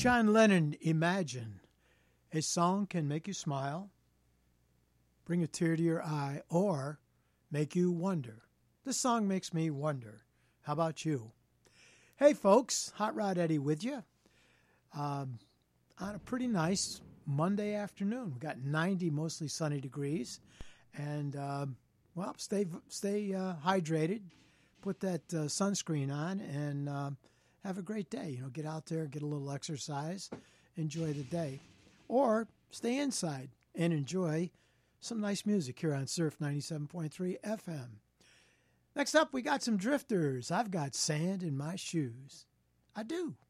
John Lennon, Imagine. A song can make you smile, bring a tear to your eye, or make you wonder. This song makes me wonder. How about you? Hey, folks, Hot Rod Eddie with you on a pretty nice Monday afternoon. We got 90 mostly sunny degrees, and stay hydrated. Put that sunscreen on, and have a great day. You know, get out there, get a little exercise, enjoy the day, or stay inside and enjoy some nice music here on Surf 97.3 FM. Next up, we got some Drifters. I've got sand in my shoes. I do.